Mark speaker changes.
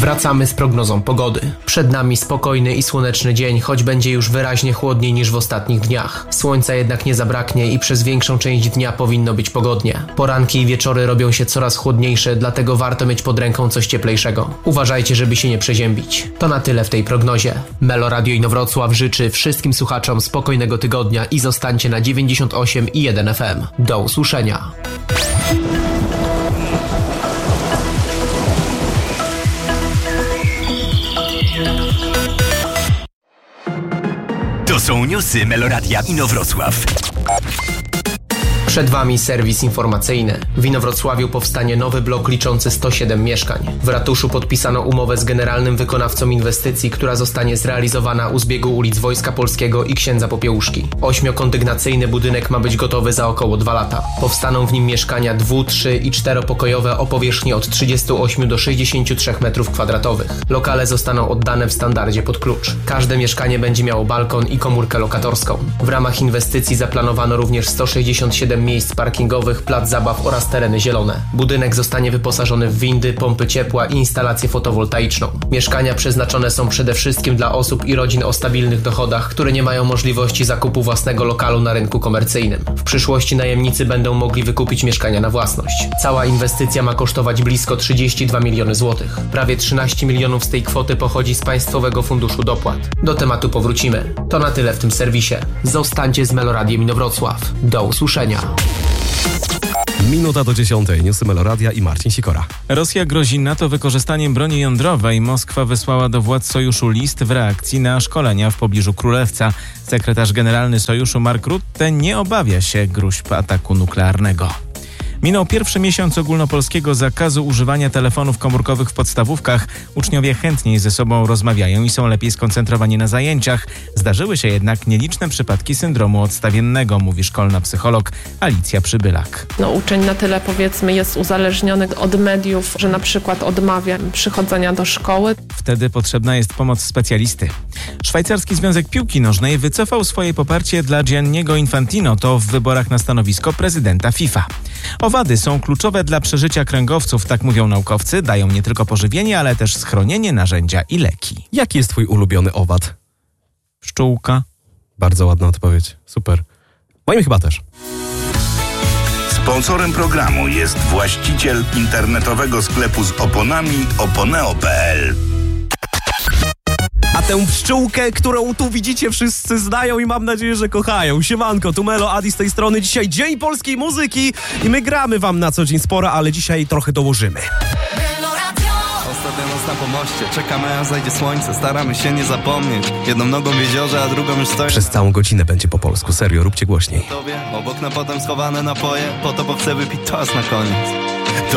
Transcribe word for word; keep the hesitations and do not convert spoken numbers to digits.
Speaker 1: Wracamy z prognozą pogody. Przed nami spokojny i słoneczny dzień, choć będzie już wyraźnie chłodniej niż w ostatnich dniach. Słońca jednak nie zabraknie i przez większą część dnia powinno być pogodnie. Poranki i wieczory robią się coraz chłodniejsze, dlatego warto mieć pod ręką coś cieplejszego. Uważajcie, żeby się nie przeziębić. To na tyle w tej prognozie. Melo Radio Inowrocław życzy wszystkim słuchaczom spokojnego tygodnia i zostańcie na dziewięćdziesiąt osiem i jeden F M. Do usłyszenia.
Speaker 2: To są newsy Meloradia Inowrocław.
Speaker 1: Przed Wami serwis informacyjny. W Inowrocławiu powstanie nowy blok liczący sto siedem mieszkań. W ratuszu podpisano umowę z generalnym wykonawcą inwestycji, która zostanie zrealizowana u zbiegu ulic Wojska Polskiego i Księdza Popiełuszki. Ośmiokondygnacyjny budynek ma być gotowy za około dwa lata. Powstaną w nim mieszkania dwu-, trzy- i czteropokojowe o powierzchni od trzydziestu ośmiu do sześćdziesięciu trzech metrów kwadratowych. Lokale zostaną oddane w standardzie pod klucz. Każde mieszkanie będzie miało balkon i komórkę lokatorską. W ramach inwestycji zaplanowano również sto sześćdziesiąt siedem miejsc parkingowych, plac zabaw oraz tereny zielone. Budynek zostanie wyposażony w windy, pompy ciepła i instalację fotowoltaiczną. Mieszkania przeznaczone są przede wszystkim dla osób i rodzin o stabilnych dochodach, które nie mają możliwości zakupu własnego lokalu na rynku komercyjnym. W przyszłości najemnicy będą mogli wykupić mieszkania na własność. Cała inwestycja ma kosztować blisko trzydzieści dwa miliony złotych. Prawie trzynaście milionów z tej kwoty pochodzi z Państwowego Funduszu Dopłat. Do tematu powrócimy. To na tyle w tym serwisie. Zostańcie z Meloradiem Inowrocław. Do usłyszenia.
Speaker 3: Minuta do dziesiątej. Newsy Meloradia i Marcin Sikora.
Speaker 4: Rosja grozi NATO wykorzystaniem broni jądrowej. Moskwa wysłała do władz sojuszu list w reakcji na szkolenia w pobliżu Królewca. Sekretarz generalny sojuszu Mark Rutte nie obawia się gróźb ataku nuklearnego. Minął pierwszy miesiąc ogólnopolskiego zakazu używania telefonów komórkowych w podstawówkach. Uczniowie chętniej ze sobą rozmawiają i są lepiej skoncentrowani na zajęciach. Zdarzyły się jednak nieliczne przypadki syndromu odstawiennego, mówi szkolna psycholog Alicja Przybylak.
Speaker 5: No, uczeń na tyle, powiedzmy, jest uzależniony od mediów, że na przykład odmawia przychodzenia do szkoły.
Speaker 4: Wtedy potrzebna jest pomoc specjalisty. Szwajcarski Związek Piłki Nożnej wycofał swoje poparcie dla Gianniego Infantino, to w wyborach na stanowisko prezydenta FIFA. Owady są kluczowe dla przeżycia kręgowców, tak mówią naukowcy. Dają nie tylko pożywienie, ale też schronienie, narzędzia i leki.
Speaker 3: Jaki jest twój ulubiony owad?
Speaker 4: Pszczółka.
Speaker 3: Bardzo ładna odpowiedź. Super. Moim chyba też.
Speaker 2: Sponsorem programu jest właściciel internetowego sklepu z oponami oponeo kropka p l.
Speaker 3: A tę pszczółkę, którą tu widzicie, wszyscy znają i mam nadzieję, że kochają. Siemanko, tu Melo, Adi z tej strony. Dzisiaj Dzień Polskiej Muzyki i my gramy wam na co dzień sporo, ale dzisiaj trochę dołożymy.
Speaker 6: Ostatnia noc na pomoście, czekamy aż zajdzie słońce, staramy się nie zapomnieć. Jedną nogą w jeziorze, a drugą już stoi.
Speaker 3: Przez całą godzinę będzie po polsku, serio, róbcie głośniej.
Speaker 6: Tobie, obok na potem schowane napoje, po to, bo chcę wypić czas na koniec.